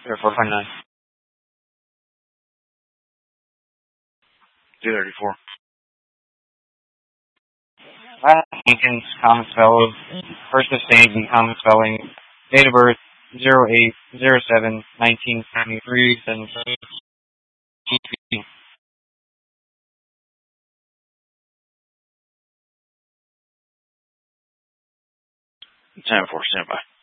0459. 234. Jenkins, common spell, first of stage and common spelling, date of birth 08/07/1973, and 10-4, stand by.